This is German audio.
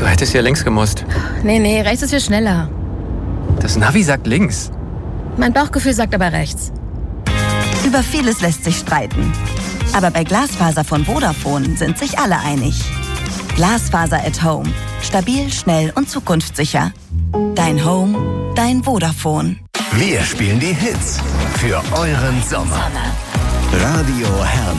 Du hättest ja links gemusst. Nee, rechts ist viel schneller. Das Navi sagt links. Mein Bauchgefühl sagt aber rechts. Über vieles lässt sich streiten. Aber bei Glasfaser von Vodafone sind sich alle einig. Glasfaser at Home. Stabil, schnell und zukunftssicher. Dein Home, dein Vodafone. Wir spielen die Hits für euren Sommer. Radio Herne.